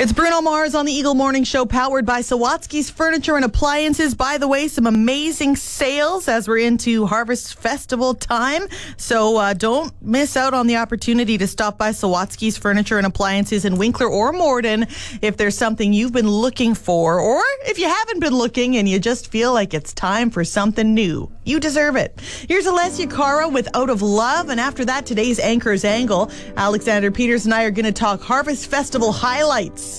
It's Bruno Mars on the Eagle Morning Show, powered by Sawatsky's Furniture and Appliances. By the way, some amazing sales as we're into Harvest Festival time. So don't miss out on the opportunity to stop by Sawatsky's Furniture and Appliances in Winkler or Morden if there's something you've been looking for, or if you haven't been looking and you just feel like it's time for something new. You deserve it. Here's Alessia Cara with Out of Love, and after that, today's Anchor's Angle. Alexander Peters and I are going to talk Harvest Festival highlights.